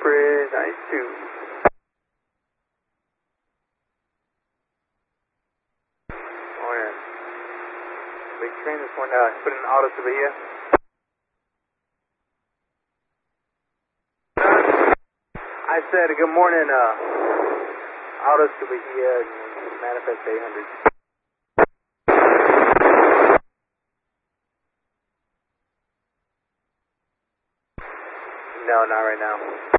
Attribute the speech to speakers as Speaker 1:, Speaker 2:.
Speaker 1: Bridge 92. Morning. Big train this one, put in auto to Bahia. I said good morning, auto to Bahia, manifest 800. No, not right now.